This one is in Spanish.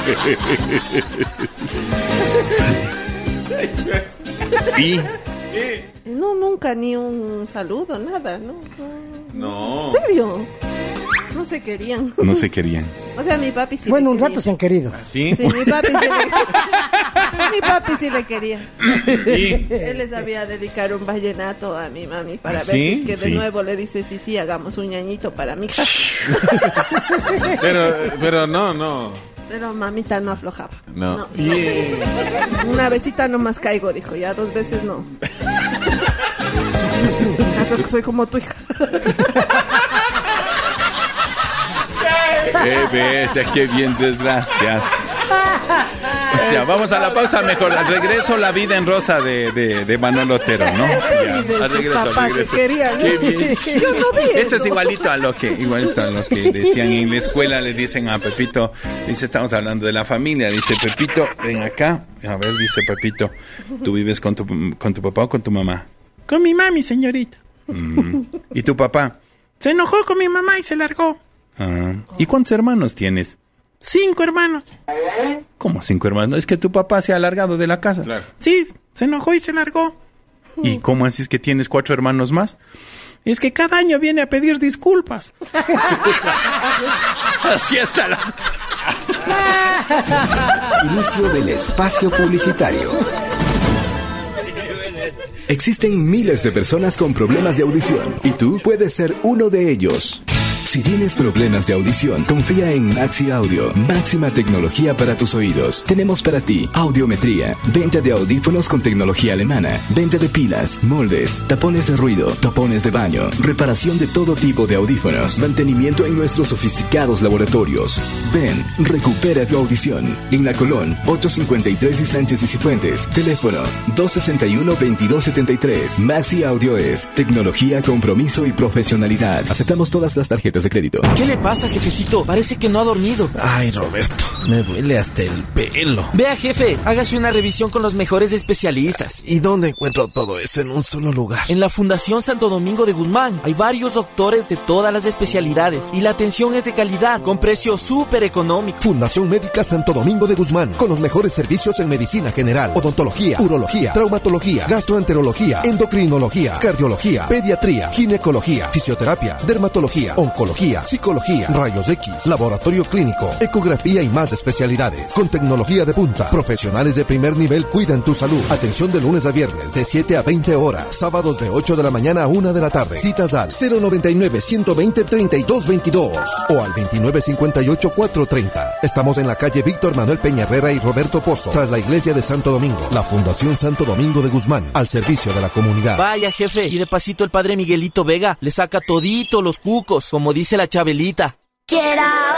¿Y? No, nunca, ni un saludo, nada, ¿no? No. ¿En serio? No se querían. No se querían. O sea, mi papi sí. Bueno, un rato se han querido. ¿Sí? Sí, mi papi sí mi papi sí le quería. ¿Y? Él les sabía dedicar un vallenato a mi mami para ver ¿Sí? si es que de Sí. nuevo le dice, sí, hagamos un ñañito para mi hija. Pero no. Pero mamita no aflojaba. No. Una besita nomás caigo, dijo, ya 2 veces no. Caso que soy como tu hija. Qué bestia, qué bien desgraciado. O sea, vamos a la pausa mejor. Al regreso, La vida en rosa de Manuel Otero, ¿no? Ya, al regreso. Qué bien. Yo no vi Esto es eso. igualito a lo que decían en la escuela. Le dicen a Pepito, dice, estamos hablando de la familia. Dice, Pepito, ven acá. A ver, dice Pepito, ¿tú vives con tu papá o con tu mamá? Con mi mami, señorita. ¿Y tu papá? Se enojó con mi mamá y se largó. Ah. ¿Y cuántos hermanos tienes? 5 hermanos. ¿Cómo 5 hermanos? Es que tu papá se ha largado de la casa. Claro. Sí, se enojó y se largó. ¿Y cómo así es que tienes 4 hermanos más? Es que cada año viene a pedir disculpas. Así está la... Inicio del espacio publicitario. Existen miles de personas con problemas de audición y tú puedes ser uno de ellos. Si tienes problemas de audición, confía en Maxi Audio, máxima tecnología para tus oídos. Tenemos para ti audiometría, venta de audífonos con tecnología alemana, venta de pilas, moldes, tapones de ruido, tapones de baño, reparación de todo tipo de audífonos, mantenimiento en nuestros sofisticados laboratorios. Ven, recupera tu audición. En La Colón, 853 y Sánchez y Cifuentes. Teléfono 261-2273. Maxi Audio es tecnología, compromiso y profesionalidad. Aceptamos todas las tarjetas de crédito. ¿Qué le pasa, jefecito? Parece que no ha dormido. Ay, Roberto, me duele hasta el pelo. Vea, jefe, hágase una revisión con los mejores especialistas. ¿Y dónde encuentro todo eso en un solo lugar? En la Fundación Santo Domingo de Guzmán hay varios doctores de todas las especialidades y la atención es de calidad, con precio súper económico. Fundación Médica Santo Domingo de Guzmán, con los mejores servicios en medicina general, odontología, urología, traumatología, gastroenterología, endocrinología, cardiología, pediatría, ginecología, fisioterapia, dermatología, oncología, psicología, rayos X, laboratorio clínico, ecografía y más especialidades. Con tecnología de punta, profesionales de primer nivel cuidan tu salud. Atención de lunes a viernes de 7 a 20 horas, sábados de 8 de la mañana a 1 de la tarde. Citas al 099-120-3222 o al 2958-430. Estamos en la calle Víctor Manuel Peña Herrera y Roberto Pozo, tras la iglesia de Santo Domingo. La Fundación Santo Domingo de Guzmán, al servicio de la comunidad. Vaya, jefe, y de pasito el padre Miguelito Vega le saca todito los cucos, como dice la Chabelita. Get out.